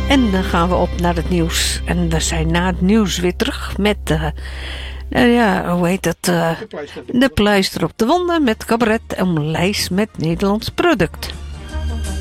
En dan gaan we op naar het nieuws. En we zijn na het nieuws weer terug met hoe heet het? De pleister op de wonden met cabaret en lijst met Nederlands product.